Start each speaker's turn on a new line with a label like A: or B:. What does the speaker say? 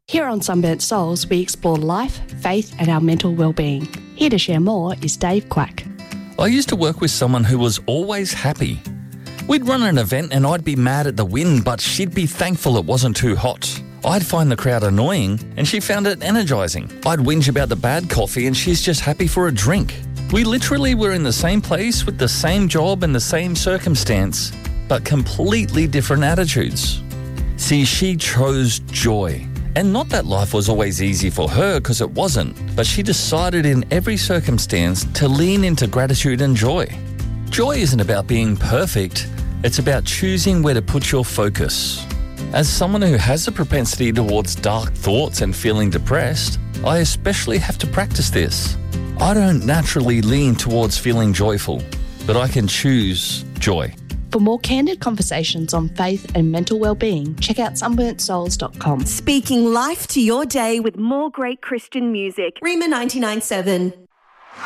A: Here on Sunburnt Souls, we explore life, faith and our mental well-being. Here to share more is Dave Quack.
B: I used to work with someone who was always happy. We'd run an event and I'd be mad at the wind, but she'd be thankful it wasn't too hot. I'd find the crowd annoying and she found it energising. I'd whinge about the bad coffee and she's just happy for a drink. We literally were in the same place with the same job and the same circumstance, but completely different attitudes. See, she chose joy. And not that life was always easy for her, because it wasn't, but she decided in every circumstance to lean into gratitude and joy. Joy isn't about being perfect, it's about choosing where to put your focus. As someone who has a propensity towards dark thoughts and feeling depressed, I especially have to practice this. I don't naturally lean towards feeling joyful, but I can choose joy.
A: For more candid conversations on faith and mental well-being, check out sunburntsouls.com.
C: Speaking life to your day with more great Christian music. Rima 99.7.